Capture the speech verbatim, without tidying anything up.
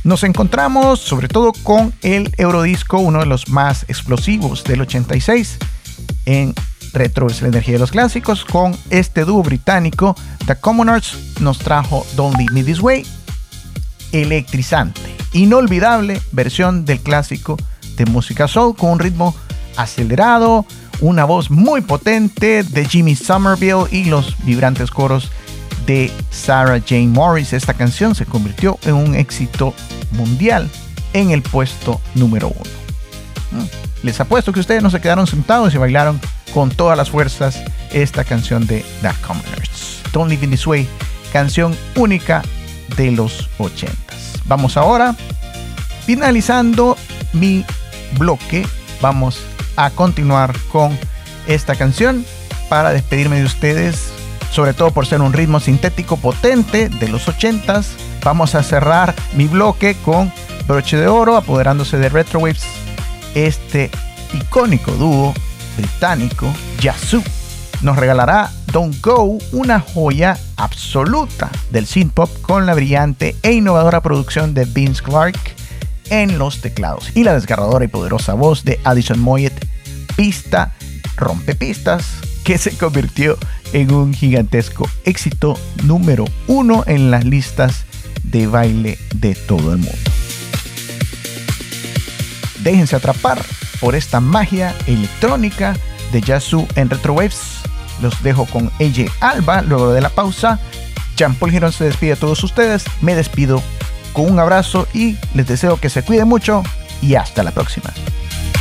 Nos encontramos sobre todo con el Eurodisco, uno de los más explosivos del ochenta y seis, en Retro es la energía de los clásicos. Con este dúo británico, The Commoners nos trajo Don't Leave Me This Way, electrizante, inolvidable versión del clásico de música soul con un ritmo acelerado, una voz muy potente de Jimmy Somerville y los vibrantes coros de Sarah Jane Morris. Esta canción se convirtió en un éxito mundial en el puesto número uno. Les apuesto que ustedes no se quedaron sentados y bailaron con todas las fuerzas esta canción de The Commoners. Don't Live in This Way, canción única de los ochentas. Vamos ahora, finalizando mi bloque, vamos a continuar con esta canción para despedirme de ustedes, sobre todo por ser un ritmo sintético potente de los ochentas. Vamos a cerrar mi bloque con broche de oro, apoderándose de Retrowaves, este icónico dúo británico. Yazoo nos regalará Don't Go, una joya absoluta del synthpop con la brillante e innovadora producción de Vince Clarke en los teclados y la desgarradora y poderosa voz de Alison Moyet, pista rompepistas que se convirtió en un gigantesco éxito número uno en las listas de baile de todo el mundo. Déjense atrapar por esta magia electrónica de Yazoo en Retrowaves. Los dejo con A J Alba luego de la pausa. Jean-Paul Girón se despide de todos ustedes. Me despido con un abrazo y les deseo que se cuiden mucho y hasta la próxima.